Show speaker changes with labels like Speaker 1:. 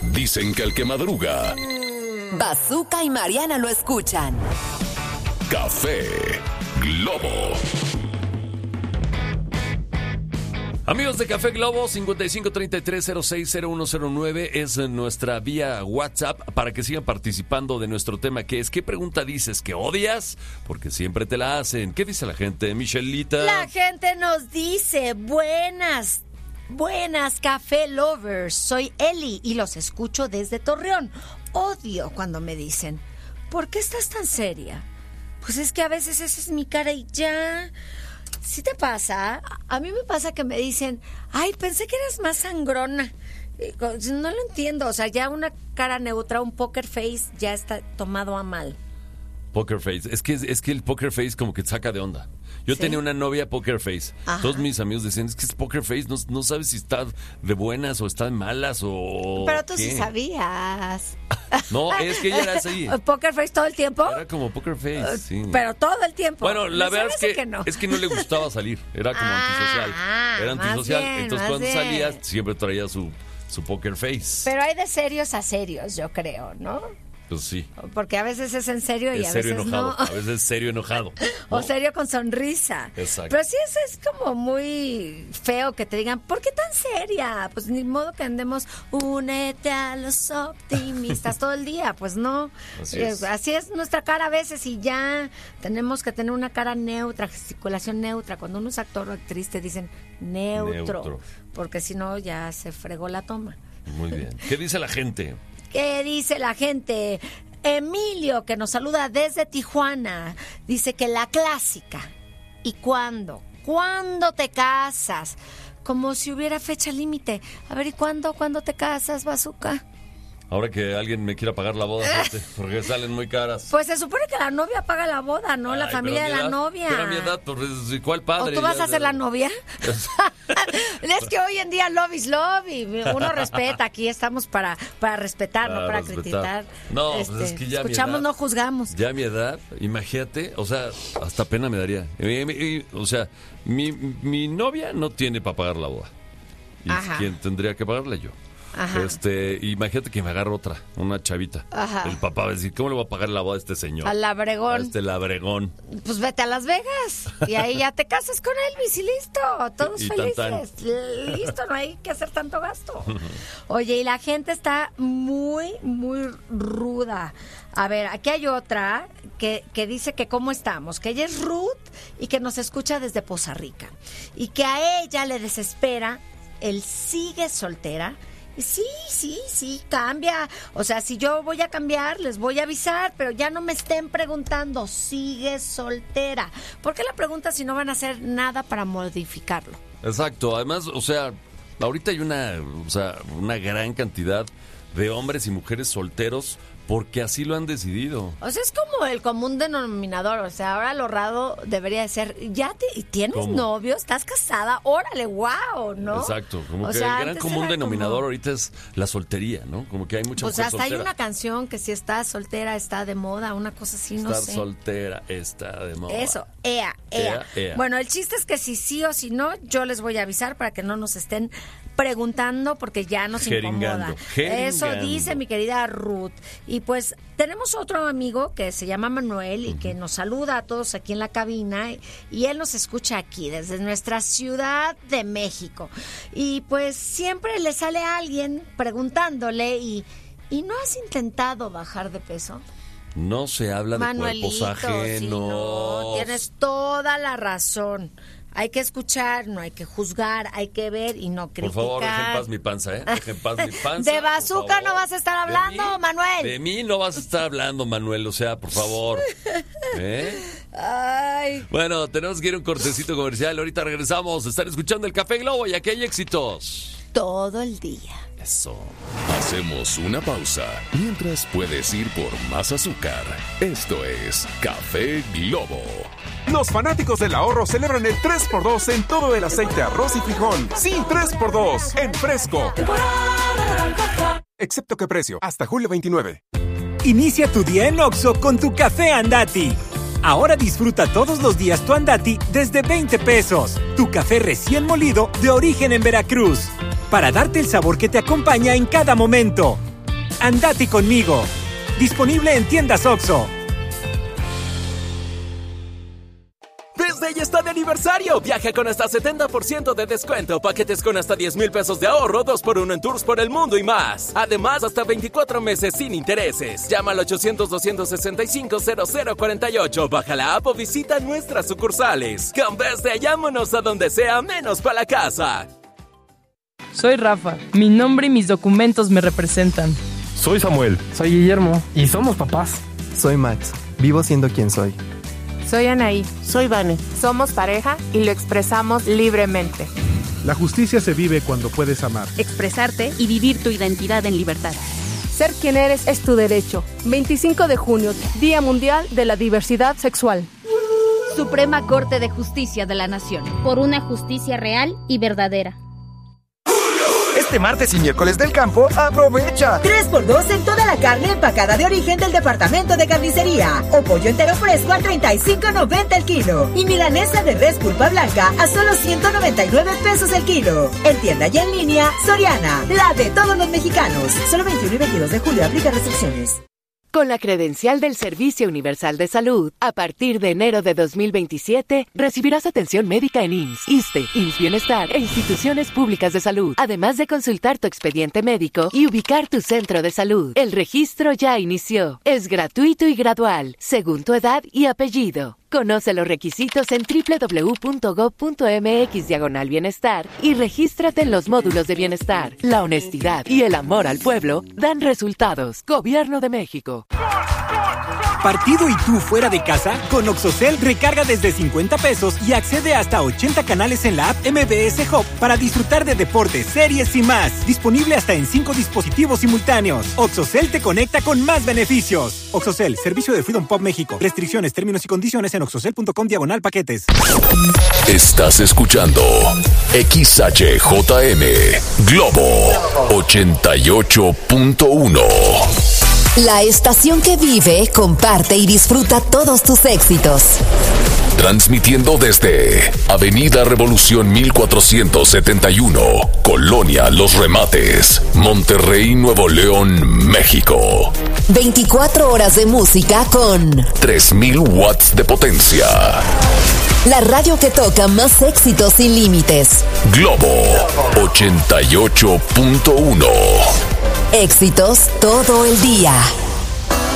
Speaker 1: Dicen que el que madruga...
Speaker 2: Bazooka y Mariana lo escuchan.
Speaker 1: Café Globo.
Speaker 3: Amigos de Café Globo, 5533060109 es nuestra vía WhatsApp para que sigan participando de nuestro tema, que es ¿qué pregunta dices que odias? Porque siempre te la hacen. ¿Qué dice la gente, Michelita?
Speaker 4: La gente nos dice, buenas Café Lovers, soy Eli y los escucho desde Torreón. Odio cuando me dicen, ¿por qué estás tan seria? Pues es que a veces esa es mi cara y ya... ¿Sí te pasa? A mí me pasa que me dicen, ay, pensé que eras más sangrona. No lo entiendo, o sea, ya una cara neutra, un poker face, ya está tomado a mal.
Speaker 3: Poker face, es que el poker face como que te saca de onda. Yo tenía una novia poker face. Ajá. Todos mis amigos decían, es que es poker face, no sabes si está de buenas o está de malas o...
Speaker 4: Pero tú
Speaker 3: ¿qué?
Speaker 4: Sí sabías.
Speaker 3: No, es que ella era así.
Speaker 4: ¿Poker face todo el tiempo?
Speaker 3: Era como poker face, sí.
Speaker 4: Pero todo el tiempo.
Speaker 3: Bueno, la verdad es que no le gustaba salir. Era como antisocial. Era antisocial.
Speaker 4: Bien,
Speaker 3: entonces cuando salía siempre traía su poker face.
Speaker 4: Pero hay de serios a serios, yo creo, ¿no?
Speaker 3: Pues sí.
Speaker 4: Porque a veces es en serio y a veces
Speaker 3: enojado,
Speaker 4: no.
Speaker 3: A veces es serio enojado, ¿no?
Speaker 4: O serio con sonrisa.
Speaker 3: Exacto.
Speaker 4: Pero sí es como muy feo que te digan, ¿por qué tan seria? Pues ni modo que andemos, únete a los optimistas todo el día. Pues no. Así es nuestra cara a veces y ya tenemos que tener una cara neutra, gesticulación neutra. Cuando uno es actor o actriz te dicen neutro. Porque si no ya se fregó la toma.
Speaker 3: Muy bien. ¿Qué dice la gente?
Speaker 4: ¿Qué dice la gente? Emilio, que nos saluda desde Tijuana, dice que la clásica. ¿Y cuándo? ¿Cuándo te casas? Como si hubiera fecha límite. A ver, ¿y cuándo te casas, Bazooka?
Speaker 3: Ahora que alguien me quiera pagar la boda, porque salen muy caras.
Speaker 4: Pues se supone que la novia paga la boda, ¿no? La familia de la novia.
Speaker 3: Pero a mi edad, pues, ¿cuál padre?
Speaker 4: ¿O tú vas a ser la novia? Es que hoy en día love is love y uno respeta. Aquí estamos para respetar, no para criticar.
Speaker 3: No, pues es que ya
Speaker 4: escuchamos,
Speaker 3: mi edad,
Speaker 4: no juzgamos.
Speaker 3: Ya a mi edad, imagínate, o sea, hasta pena me daría. O sea, mi novia no tiene para pagar la boda. ¿Y quién tendría que pagarle? Yo.
Speaker 4: Ajá.
Speaker 3: Imagínate que me agarra una chavita.
Speaker 4: Ajá.
Speaker 3: El papá va a decir, ¿cómo le va a pagar la boda a este señor?
Speaker 4: Al labregón.
Speaker 3: A este labregón.
Speaker 4: Pues vete a Las Vegas y ahí ya te casas con Elvis y listo, todos felices.
Speaker 3: Tan.
Speaker 4: Listo, no hay que hacer tanto gasto. Oye, y la gente está muy, muy ruda. A ver, aquí hay otra que dice que cómo estamos, que ella es Ruth y que nos escucha desde Poza Rica. Y que a ella le desespera el sigue soltera. Sí, cambia. O sea, si yo voy a cambiar, les voy a avisar, pero ya no me estén preguntando, ¿sigue soltera? ¿Por qué la pregunta si no van a hacer nada para modificarlo?
Speaker 3: Exacto. Además, o sea, ahorita hay una gran cantidad de hombres y mujeres solteros porque así lo han decidido.
Speaker 4: O sea, es como el común denominador. O sea, ahora lo raro debería de ser, ¿ya tienes novio? ¿Estás casada? ¡Órale, wow! ¿No?
Speaker 3: Exacto. Como que el gran común denominador ahorita es la soltería, ¿no? Como que hay mucha mujer
Speaker 4: hasta
Speaker 3: soltera.
Speaker 4: hay una canción que si estás soltera está de moda, una cosa así, no sé.
Speaker 3: Estar soltera está de moda.
Speaker 4: Eso, ea. Bueno, el chiste es que si sí o si no, yo les voy a avisar para que no nos estén preguntando porque ya nos incomoda. Eso dice mi querida Ruth. Y pues tenemos otro amigo que se llama Manuel y que nos saluda a todos aquí en la cabina y él nos escucha aquí desde nuestra Ciudad de México. Y pues siempre le sale a alguien preguntándole ¿y no has intentado bajar de peso?
Speaker 3: No se habla de cuerpos ajenos.
Speaker 4: No, tienes toda la razón. Hay que escuchar, no hay que juzgar, hay que ver y no criticar.
Speaker 3: Por favor, dejen en paz mi panza, ¿eh? Dejen en paz mi panza.
Speaker 4: De Bazooka no vas a estar hablando, Manuel.
Speaker 3: De mí no vas a estar hablando, Manuel, o sea, por favor.
Speaker 4: Ay.
Speaker 3: Bueno, tenemos que ir a un cortecito comercial. Ahorita regresamos. Están escuchando el Café Globo y aquí hay éxitos.
Speaker 4: Todo el día.
Speaker 3: Eso.
Speaker 1: Hacemos una pausa. Mientras puedes ir por más azúcar. Esto es Café Globo.
Speaker 5: Los fanáticos del ahorro celebran el 3x2 en todo el aceite, arroz y frijol. Sí, 3x2 en fresco. Excepto que precio, hasta julio 29.
Speaker 6: Inicia tu día en Oxxo con tu café Andati. Ahora disfruta todos los días tu Andati desde 20 pesos. Tu café recién molido de origen en Veracruz. Para darte el sabor que te acompaña en cada momento. Andati conmigo. Disponible en tiendas OXXO.
Speaker 7: Desde ya está de aniversario. Viaja con hasta 70% de descuento. Paquetes con hasta 10,000 pesos de ahorro. 2x1 en tours por el mundo y más. Además, hasta 24 meses sin intereses. Llama al 800-265-0048. Baja la app o visita nuestras sucursales. Con Best, llámonos a donde sea, menos para la casa.
Speaker 8: Soy Rafa. Mi nombre y mis documentos me representan.
Speaker 9: Soy Samuel.
Speaker 10: Soy Guillermo.
Speaker 9: Y somos papás.
Speaker 10: Soy Max. Vivo siendo quien soy.
Speaker 11: Soy Anaí.
Speaker 12: Soy Vane.
Speaker 11: Somos pareja y lo expresamos libremente.
Speaker 13: La justicia se vive cuando puedes amar,
Speaker 14: expresarte y vivir tu identidad en libertad.
Speaker 15: Ser quien eres es tu derecho. 25 de junio, Día Mundial de la Diversidad Sexual.
Speaker 14: Suprema Corte de Justicia de la Nación.
Speaker 16: Por una justicia real y verdadera.
Speaker 17: Este martes y miércoles del campo, aprovecha
Speaker 18: 3x2 en toda la carne empacada de origen del departamento de carnicería. O pollo entero fresco a $35.90 el kilo. Y milanesa de res pulpa blanca a solo $199 el kilo. En tienda y en línea, Soriana, la de todos los mexicanos. Solo 21 y 22 de julio aplica restricciones.
Speaker 2: Con la credencial del Servicio Universal de Salud, a partir de enero de 2027, recibirás atención médica en IMSS, ISSSTE, IMSS Bienestar e instituciones públicas de salud, además de consultar tu expediente médico y ubicar tu centro de salud. El registro ya inició. Es gratuito y gradual, según tu edad y apellido. Conoce los requisitos en www.gov.mx/bienestar y regístrate en los módulos de bienestar. La honestidad y el amor al pueblo dan resultados. Gobierno de México.
Speaker 6: ¿Partido y tú fuera de casa? Con OXXOCEL recarga desde 50 pesos y accede hasta 80 canales en la app MBS Hub para disfrutar de deportes, series y más. Disponible hasta en 5 dispositivos simultáneos. OXXOCEL te conecta con más beneficios. OXXOCEL, servicio de Freedom Pop México. Restricciones, términos y condiciones en oxxocel.com/paquetes.
Speaker 1: Estás escuchando XHJM Globo 88.1.
Speaker 2: La estación que vive, comparte y disfruta todos tus éxitos.
Speaker 1: Transmitiendo desde Avenida Revolución 1471, Colonia Los Remates, Monterrey, Nuevo León, México.
Speaker 2: 24 horas de música con
Speaker 1: 3000 watts de potencia.
Speaker 2: La radio que toca más éxitos sin límites.
Speaker 1: Globo 88.1.
Speaker 2: Éxitos todo el día.